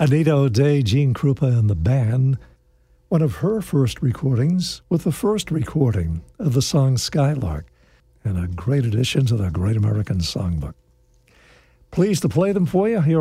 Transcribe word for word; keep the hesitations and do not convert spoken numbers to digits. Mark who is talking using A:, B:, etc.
A: Anita O'Day, Gene Krupa and the band, one of her first recordings with the first recording of the song Skylark, and a great addition to the Great American Songbook. Pleased to play them for you here